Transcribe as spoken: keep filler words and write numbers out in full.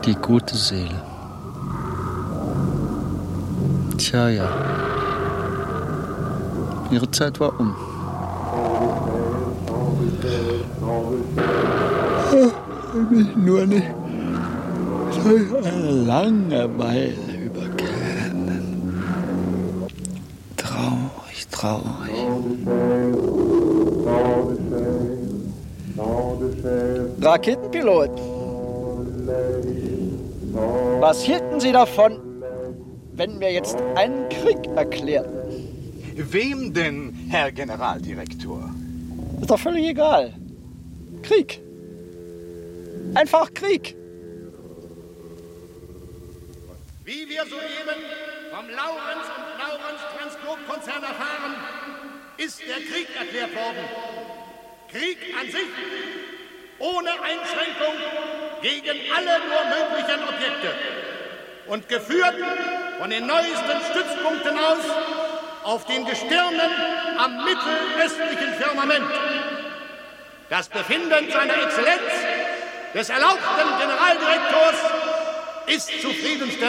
Die gute Seele. Tja, ja. Ihre Zeit war um. Mich nur nicht durch eine Langeweile überkennen. Traurig, traurig. Raketenpilot, was hielten Sie davon, wenn wir jetzt einen Krieg erklärten? Wem denn, Herr Generaldirektor? Ist doch völlig egal. Krieg. Einfach Krieg. Wie wir soeben vom Laurenz und Laurenz Transglob-Konzern erfahren, ist der Krieg erklärt worden. Krieg an sich, ohne Einschränkung, gegen alle nur möglichen Objekte und geführt von den neuesten Stützpunkten aus auf den Gestirnen am mittelöstlichen Firmament. Das Befinden seiner Exzellenz, des erlauchten Generaldirektors, ist zufriedenstellend.